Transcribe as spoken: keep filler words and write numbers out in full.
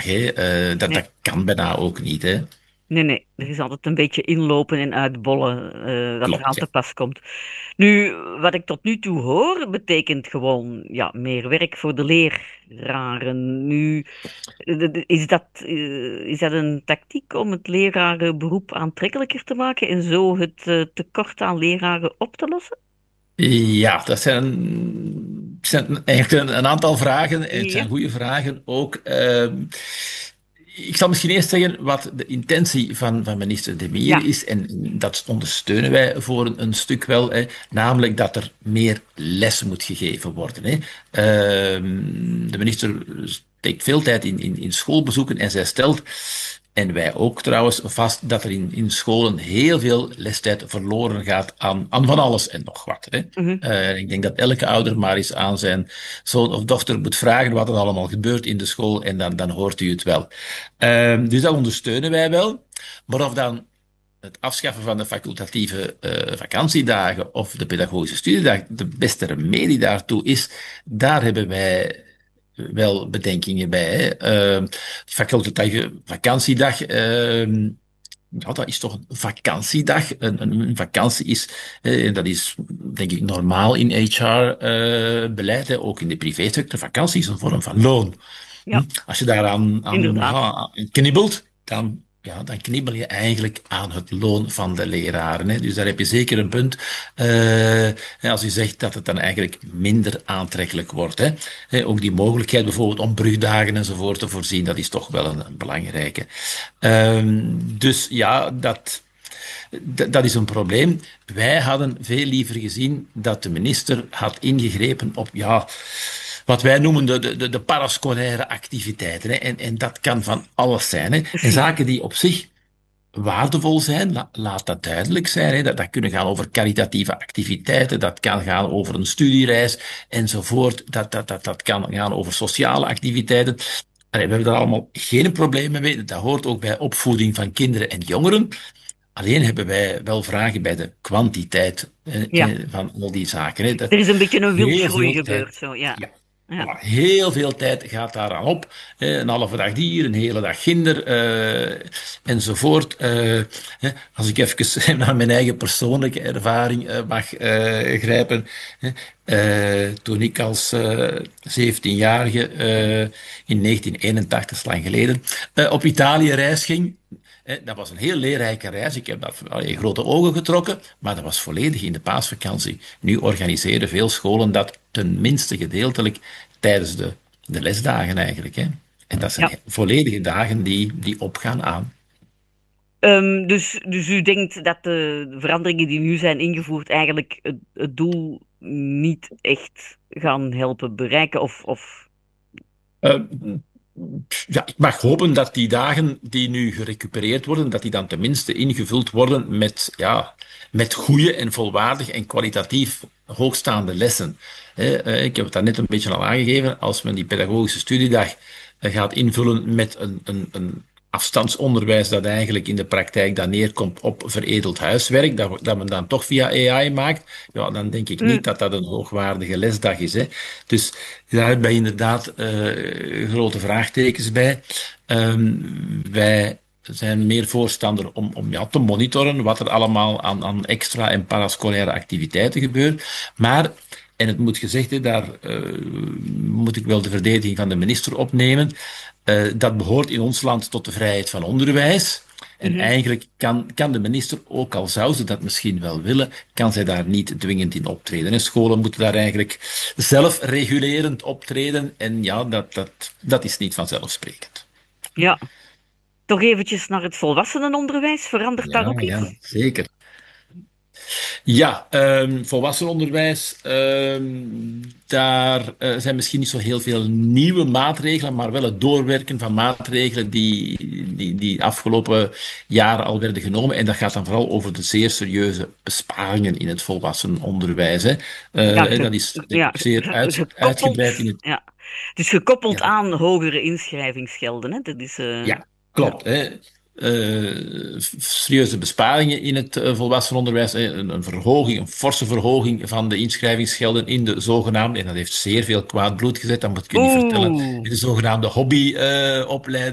dag. Hè. Uh, dat, Nee. dat kan bijna ook niet. Hè. Nee, nee, er is altijd een beetje inlopen en uitbollen eh dat er Klopt, aan ja. te pas komt. Nu, wat ik tot nu toe hoor, betekent gewoon ja, meer werk voor de leraren. Nu, eh, d- d- is dat, eh, is dat een tactiek om het lerarenberoep aantrekkelijker te maken en zo het eh, tekort aan leraren op te lossen? Ja, dat zijn, het zijn eigenlijk een, een aantal vragen en het Ja. zijn goede vragen ook. Ehm, ik zal misschien eerst zeggen wat de intentie van, van minister De Mier Ja. is, en dat ondersteunen wij voor een, een stuk wel, hè, namelijk dat er meer les moet gegeven worden. Hè. Ehm, de minister steekt veel tijd in, in, in schoolbezoeken en zij stelt, en wij ook trouwens, vast dat er in, in scholen heel veel lestijd verloren gaat aan, aan van alles en nog wat. Hè. Mhm. Uh, ik denk dat elke ouder maar eens aan zijn zoon of dochter moet vragen wat er allemaal gebeurt in de school en dan, dan hoort u het wel. Uh, dus dat ondersteunen wij wel. Maar of dan het afschaffen van de facultatieve uh, vakantiedagen of de pedagogische studiedag de beste remedie daartoe is, daar hebben wij wel bedenkingen bij. Hè. Uh, facultatieve vakantiedag. Uh, ja, dat is toch een vakantiedag. Een, een, een vakantie is, eh, dat is denk ik normaal in H R-beleid, eh, ook in de privésector. Vakantie is een vorm van loon. Hm? Ja, Als je daaraan aan, inderdaad. ja, aan knibbelt, dan, ja, dan knibbel je eigenlijk aan het loon van de leraren. Hè. Dus daar heb je zeker een punt. Uh, als u zegt dat het dan eigenlijk minder aantrekkelijk wordt. Hè. Hè, ook die mogelijkheid bijvoorbeeld om brugdagen enzovoort te voorzien, dat is toch wel een, een belangrijke. Um, dus ja, dat, d- dat is een probleem. Wij hadden veel liever gezien dat de minister had ingegrepen op, ja, wat wij noemen de, de, de parascolaire activiteiten. Hè. En, en dat kan van alles zijn. Hè. En Precies. zaken die op zich waardevol zijn, la, laat dat duidelijk zijn. Hè. Dat, dat kunnen gaan over caritatieve activiteiten, dat kan gaan over een studiereis enzovoort. Dat, dat, dat, dat kan gaan over sociale activiteiten. Allee, we hebben daar allemaal geen problemen mee. Dat hoort ook bij opvoeding van kinderen en jongeren. Alleen hebben wij wel vragen bij de kwantiteit Ja, eh, van al die zaken. Hè. Dat er is een beetje een heel wildgroei veel tijd. gebeurd, zo, ja. Ja, Ja. voilà, heel veel tijd gaat daaraan op. Eh, een halve dag hier, een hele dag ginder, eh, enzovoort. Eh, eh, als ik even naar mijn eigen persoonlijke ervaring eh, mag eh, grijpen. Eh, toen ik als eh, zeventienjarige eh, in negentien eenentachtig, is lang geleden, eh, op Italië reis ging. Eh, dat was een heel leerrijke reis. Ik heb daar allee, grote ogen getrokken, maar dat was volledig in de paasvakantie. Nu organiseren veel scholen dat tenminste gedeeltelijk tijdens de, de lesdagen eigenlijk. Hè. En dat zijn Ja. volledige dagen die, die opgaan aan. Ehm, dus, dus u denkt dat de veranderingen die nu zijn ingevoerd eigenlijk het, het doel niet echt gaan helpen bereiken? Of, of... Uh, ja, ik mag hopen dat die dagen die nu gerecupereerd worden, dat die dan tenminste ingevuld worden met, ja, met goede en volwaardig en kwalitatief hoogstaande lessen. Eh, ik heb het daar net een beetje al aangegeven. Als men die pedagogische studiedag eh, gaat invullen met een, een, een afstandsonderwijs dat eigenlijk in de praktijk dan neerkomt op veredeld huiswerk, dat, dat men dan toch via A I maakt, ja, dan denk ik Hm, niet dat dat een hoogwaardige lesdag is. Hè. Dus daar hebben wij inderdaad uh, grote vraagtekens bij. Um, wij zijn meer voorstander om, om ja, te monitoren wat er allemaal aan, aan extra en parascolaire activiteiten gebeurt. Maar, en het moet gezegd, hè, daar uh, moet ik wel de verdediging van de minister opnemen, uh, dat behoort in ons land tot de vrijheid van onderwijs. En mhm. eigenlijk kan, kan de minister, ook al zou ze dat misschien wel willen, kan zij daar niet dwingend in optreden. En scholen moeten daar eigenlijk zelfregulerend optreden. En ja, dat, dat, dat is niet vanzelfsprekend. Ja, toch eventjes naar het volwassenenonderwijs. Verandert daar Ja, ook ja, iets? zeker. Ja, um, volwassenenonderwijs, um, daar uh, zijn misschien niet zo heel veel nieuwe maatregelen, maar wel het doorwerken van maatregelen die, die, die afgelopen jaren al werden genomen. En dat gaat dan vooral over de zeer serieuze besparingen in het volwassenenonderwijs. Hè. Ja, Uh, ge- dat is denk ja ik ge- zeer ge- uit, gekoppeld, uitgebreid in het... ja. Dus gekoppeld Ja, aan hogere inschrijvingsgelden, hè? Dat is, eh, ja, ja. klopt. Hè. Uh, serieuze besparingen in het uh, volwassenenonderwijs, hè. Een, een verhoging, een forse verhoging van de inschrijvingsgelden in de zogenaamde, en dat heeft zeer veel kwaad bloed gezet, dat moet ik je niet vertellen, Oeh. in de zogenaamde hobbyopleidingen.